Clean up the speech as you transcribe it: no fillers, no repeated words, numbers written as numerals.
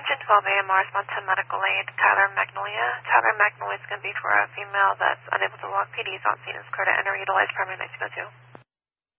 Attention 12 AMR, Spontan Medical Aid, Tyler Magnolia. Tyler Magnolia is going to be for a female that's unable to walk. PD is on scene. Is clear to enter. Utilize primary 1902.